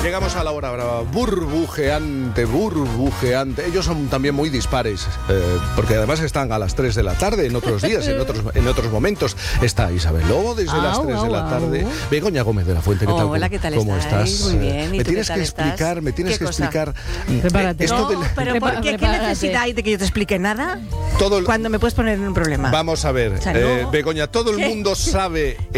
Llegamos a la hora brava, burbujeante. Ellos son también muy dispares, porque además están a las 3 de la tarde, en otros días, en otros momentos. Está Isabel Lobo desde las 3 de la tarde. Begoña Gómez de la Fuente, ¿qué tal? Hola, ¿qué tal ¿Cómo estáis? estás? Muy bien. ¿Y me tú tienes qué que tal explicar, estás? Prepárate. No, pero ¿por qué? ¿Qué necesidad hay de que yo te explique nada? Cuando me puedes poner en un problema. Vamos a ver, O sea, no. Begoña, todo el mundo sabe